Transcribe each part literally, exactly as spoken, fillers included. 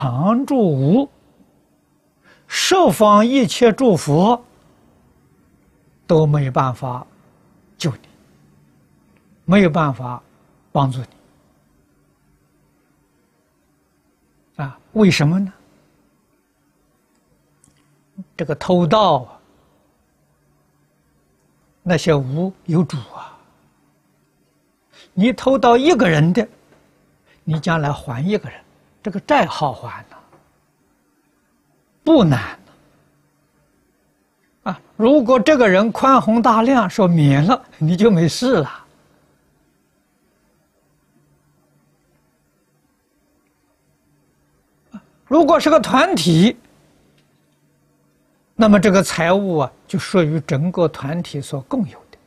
常住无，十方一切诸佛都没有办法救你，没有办法帮助你啊？为什么呢？这个偷盗啊，那些无有主啊，你偷盗一个人的，你将来还一个人，这个债好还呢，不难啊。如果这个人宽宏大量，说免了，你就没事了。如果是个团体，那么这个财物啊，就属于整个团体所共有的。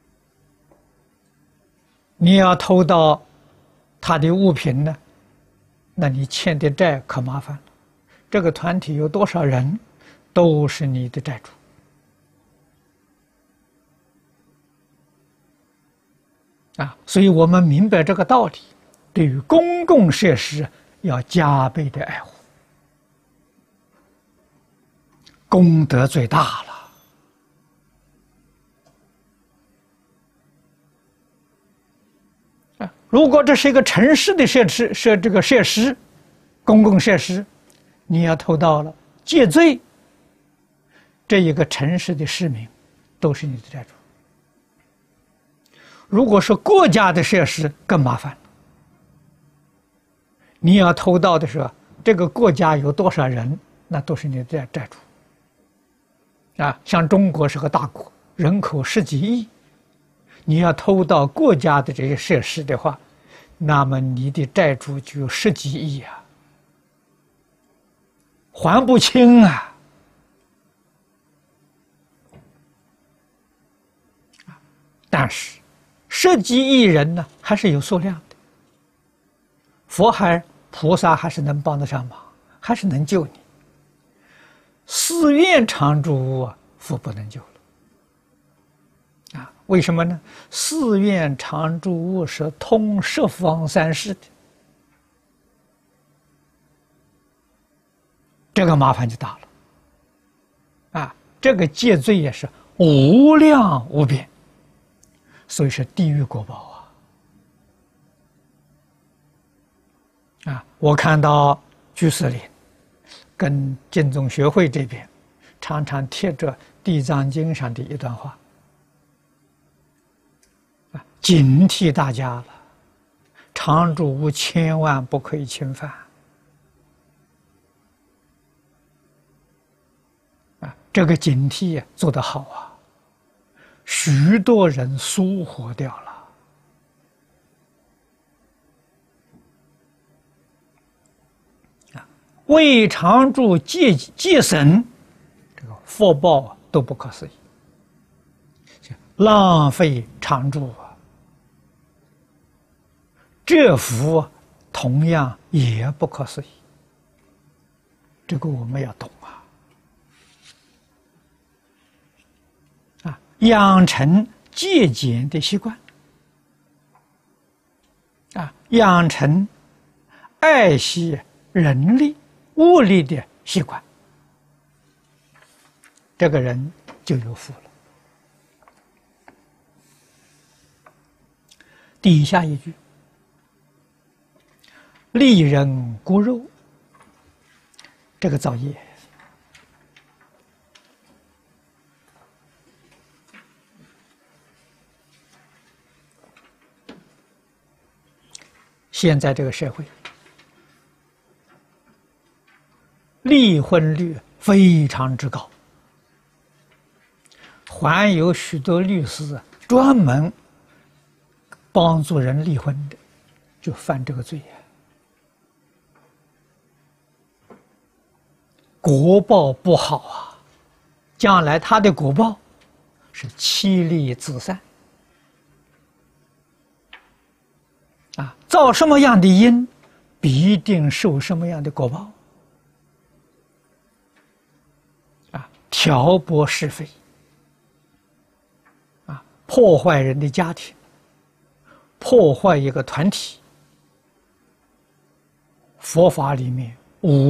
你要偷到他的物品呢，那你欠的债可麻烦了。这个团体有多少人，都是你的债主啊！所以我们明白这个道理，对于公共设施要加倍的爱护，功德最大了。啊，如果这是一个城市的设施，设这个设施，公共设施，你要偷盗了，戒罪，这一个城市的市民都是你的债主。如果是国家的设施，更麻烦了。你要偷盗的时候，这个国家有多少人，那都是你的债债主。啊，像中国是个大国，人口十几亿，你要偷到国家的这些设施的话，那么你的债主就有十几亿啊，还不清啊！但是十几亿人呢，还是有数量的，佛还菩萨还是能帮得上忙，还是能救你。寺院常住无啊，佛不能救了啊！为什么呢？寺院常住无是通十方三世的，这个麻烦就大了啊！这个戒罪也是无量无边，所以是地狱果报啊！啊，我看到居士林跟净宗学会这边常常贴着《地藏经》上的一段话，啊，警惕大家了，常住无千万不可以侵犯。啊，这个警惕做得好啊，许多人疏忽掉了。为常住戒戒省，这个福报都不可思议，浪费常住啊，这福同样也不可思议。这个我们要懂啊！啊，养成节俭的习惯，啊，养成爱惜人力物力的习惯，这个人就有福了。底下一句，利人骨肉，这个造业，现在这个社会离婚率非常之高，还有许多律师专门帮助人离婚的，就犯这个罪啊！果报不好啊，将来他的果报是妻离子散啊！造什么样的因，必定受什么样的果报。挑拨是非，啊，破坏人的家庭，破坏一个团体。佛法里面无